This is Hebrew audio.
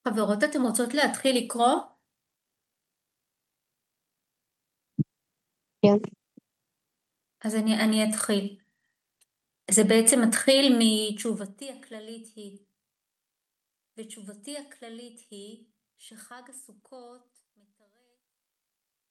חברות, אתן רוצות להתחיל לקרוא? כן. אז אני אתחיל. זה בעצם מתחיל מתשובתי הכללית היא, ותשובתי הכללית היא שחג הסוכות